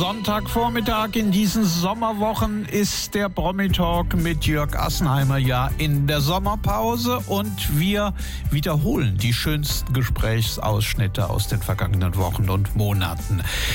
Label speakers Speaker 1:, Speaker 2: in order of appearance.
Speaker 1: Sonntagvormittag in diesen Sommerwochen ist der Promi-Talk mit Jörg Assenheimer ja in der Sommerpause und wir wiederholen die schönsten Gesprächsausschnitte aus den vergangenen Wochen und Monaten.